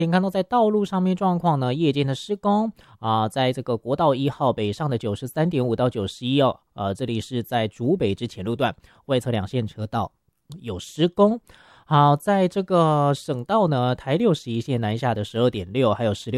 先看到在道路上面状况呢，夜间的施工在这个国道1号北上的93.5到91哦，这里是在竹北至前路段外侧两线车道有施工。好，在这个省道呢，台61线南下的12.6还有16